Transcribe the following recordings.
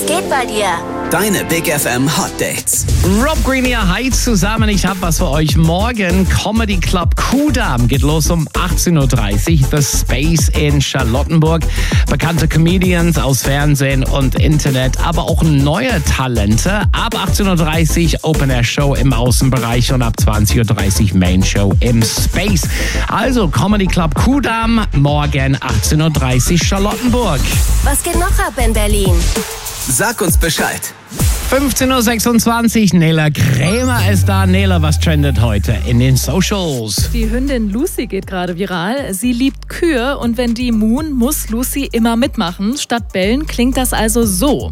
Was geht bei dir? Deine Big FM Hot Dates. Rob Green hier, hi zusammen. Ich habe was für euch. Morgen Comedy Club Kudamm geht los um 18.30 Uhr. The Space in Charlottenburg. Bekannte Comedians aus Fernsehen und Internet, aber auch neue Talente. Ab 18.30 Uhr Open Air Show im Außenbereich und ab 20.30 Uhr Main Show im Space. Also Comedy Club Kudamm, morgen 18.30 Uhr Charlottenburg. Was geht noch ab in Berlin? Sag uns Bescheid. 15.26 Uhr, Nela Krämer ist da. Nela, was trendet heute in den Socials? Die Hündin Lucy geht gerade viral. Sie liebt Kühe und wenn die muhen, muss Lucy immer mitmachen. Statt bellen klingt das also so.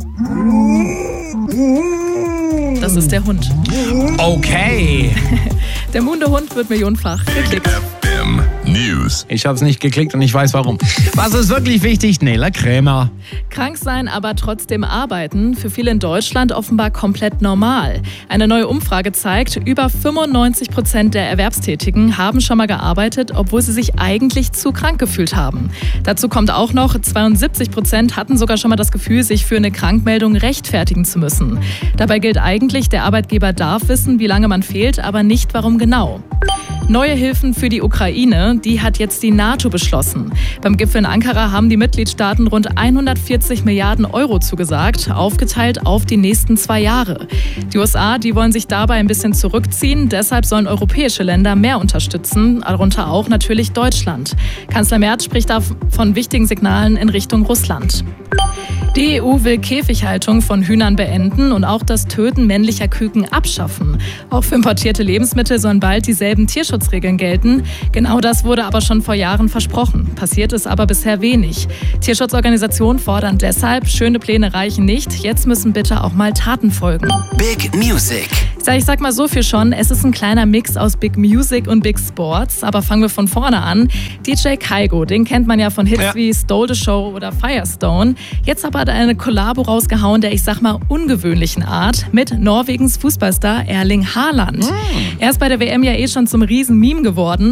Das ist der Hund. Okay. Der muhende Hund wird millionenfach geklickt. News. Ich habe es nicht geklickt und ich weiß warum. Was ist wirklich wichtig? Nela Krämer. Krank sein, aber trotzdem arbeiten. Für viele in Deutschland offenbar komplett normal. Eine neue Umfrage zeigt, über 95% der Erwerbstätigen haben schon mal gearbeitet, obwohl sie sich eigentlich zu krank gefühlt haben. Dazu kommt auch noch, 72% hatten sogar schon mal das Gefühl, sich für eine Krankmeldung rechtfertigen zu müssen. Dabei gilt eigentlich, der Arbeitgeber darf wissen, wie lange man fehlt, aber nicht, warum genau. Neue Hilfen für die Ukraine, die hat jetzt die NATO beschlossen. Beim Gipfel in Ankara haben die Mitgliedstaaten rund 140 Milliarden Euro zugesagt, aufgeteilt auf die nächsten 2 Jahre. Die USA, die wollen sich dabei ein bisschen zurückziehen, deshalb sollen europäische Länder mehr unterstützen, darunter auch natürlich Deutschland. Kanzler Merz spricht da von wichtigen Signalen in Richtung Russland. Die EU will Käfighaltung von Hühnern beenden und auch das Töten männlicher Küken abschaffen. Auch für importierte Lebensmittel sollen bald dieselben Tierschutzregeln gelten. Genau das wurde aber schon vor Jahren versprochen. Passiert ist aber bisher wenig. Tierschutzorganisationen fordern deshalb, schöne Pläne reichen nicht. Jetzt müssen bitte auch mal Taten folgen. Big Music. Ich sag mal so viel schon, es ist ein kleiner Mix aus Big Music und Big Sports. Aber fangen wir von vorne an. DJ Kygo, den kennt man ja von Hits wie Stole the Show oder Firestone. Jetzt aber hat er eine Kollabo rausgehauen der, ich sag mal, ungewöhnlichen Art mit Norwegens Fußballstar Erling Haaland. Er ist bei der WM ja schon zum Riesen-Meme geworden.